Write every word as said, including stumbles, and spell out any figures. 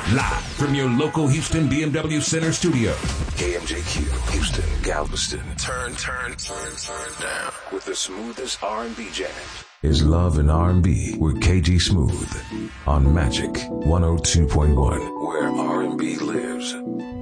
Live from your local Houston B M W Center studio. K M J Q, Houston, Galveston. Turn, turn, turn, turn down. With the smoothest R and B jams. Is Love and R and B with K G Smooth on Magic one oh two point one, where R and B lives.